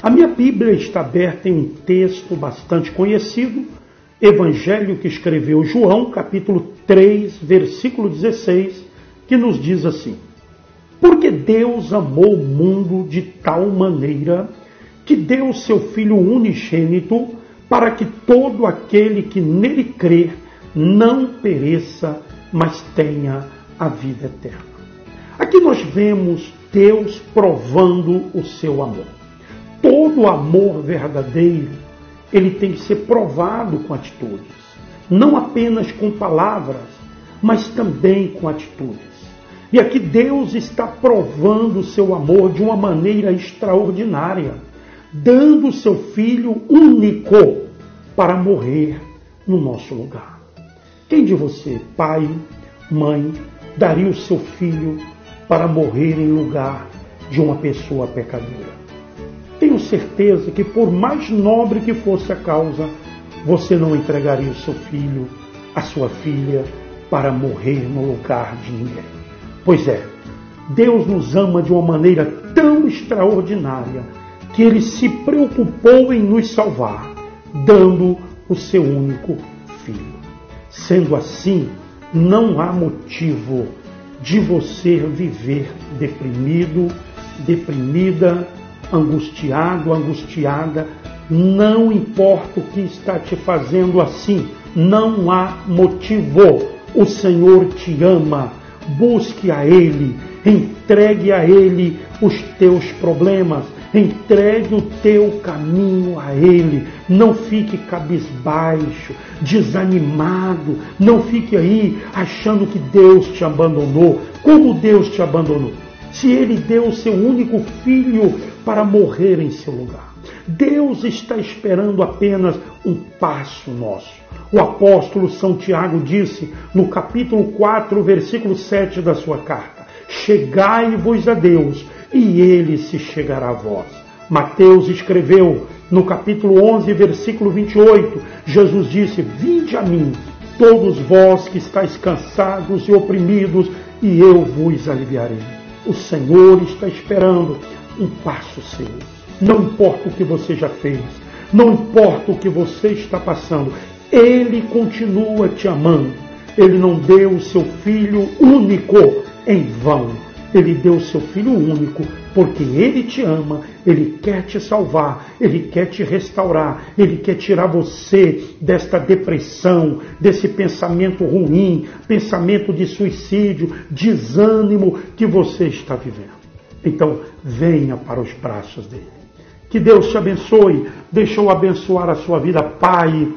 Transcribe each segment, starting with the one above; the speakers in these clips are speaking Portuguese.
A minha Bíblia está aberta em um texto bastante conhecido, Evangelho que escreveu João, capítulo 3, versículo 16, que nos diz assim: porque Deus amou o mundo de tal maneira que deu o seu Filho unigênito para que todo aquele que nele crer não pereça, mas tenha a vida eterna. Aqui nós vemos Deus provando o seu amor. Todo amor verdadeiro, ele tem que ser provado com atitudes. Não apenas com palavras, mas também com atitudes. E aqui Deus está provando o seu amor de uma maneira extraordinária, dando o seu Filho único para morrer no nosso lugar. Quem de você, pai, mãe, daria o seu filho para morrer em lugar de uma pessoa pecadora? Tenho certeza que, por mais nobre que fosse a causa, você não entregaria o seu filho, a sua filha, para morrer no lugar de ninguém. Pois é, Deus nos ama de uma maneira tão extraordinária que Ele se preocupou em nos salvar, dando o seu único filho. Sendo assim, não há motivo de você viver deprimido, deprimida, angustiado, angustiada. Não importa o que está te fazendo assim, não há motivo. O Senhor te ama. Busque a Ele, entregue a Ele os teus problemas, entregue o teu caminho a Ele. Não fique cabisbaixo, desanimado, não fique aí achando que Deus te abandonou. Como Deus te abandonou? Se Ele deu o seu único filho para morrer em seu lugar. Deus está esperando apenas um passo nosso. O apóstolo São Tiago disse no capítulo 4, versículo 7 da sua carta: chegai-vos a Deus e Ele se chegará a vós. Mateus escreveu no capítulo 11, versículo 28, Jesus disse: vinde a mim, todos vós que estáis cansados e oprimidos, e eu vos aliviarei. O Senhor está esperando um passo seu. Não importa o que você já fez, não importa o que você está passando, Ele continua te amando. Ele não deu o seu Filho único em vão. Ele deu o seu Filho único porque Ele te ama, Ele quer te salvar, Ele quer te restaurar, Ele quer tirar você desta depressão, desse pensamento ruim, pensamento de suicídio, desânimo que você está vivendo. Então, venha para os braços dEle. Que Deus te abençoe. Deixa eu abençoar a sua vida, Pai.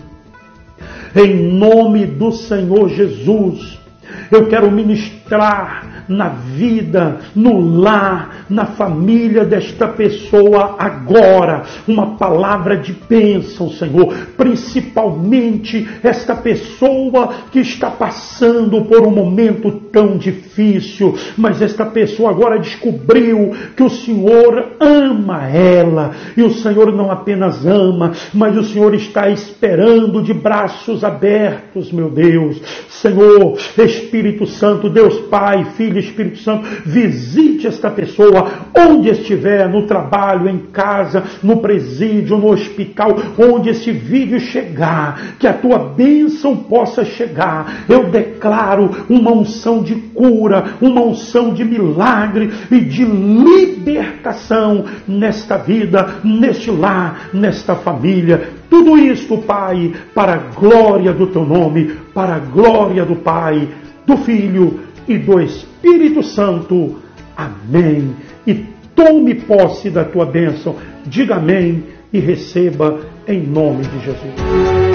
Em nome do Senhor Jesus, eu quero ministrar na vida, no lar, na família desta pessoa agora, uma palavra de bênção, Senhor, principalmente esta pessoa que está passando por um momento tão difícil, mas esta pessoa agora descobriu que o Senhor ama ela, e o Senhor não apenas ama, mas o Senhor está esperando de braços abertos, meu Deus. Senhor, Espírito Santo, Deus Pai, Filho, Espírito Santo, visite esta pessoa onde estiver, no trabalho, em casa, no presídio, no hospital, onde esse vídeo chegar, que a tua bênção possa chegar. Eu declaro uma unção de cura, uma unção de milagre e de libertação nesta vida, neste lar, nesta família. Tudo isto, Pai, para a glória do teu nome, para a glória do Pai, do Filho e do Espírito Santo. Amém. E tome posse da tua bênção. Diga amém e receba em nome de Jesus.